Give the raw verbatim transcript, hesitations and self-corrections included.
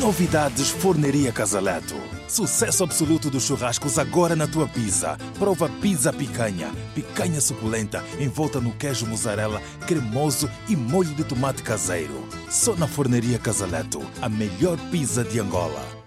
Novidades Forneria Casaleto. Sucesso absoluto dos churrascos agora na tua pizza. Prova pizza picanha. Picanha suculenta, envolta no queijo mussarela, cremoso e molho de tomate caseiro. Só na Forneria Casaleto, a melhor pizza de Angola.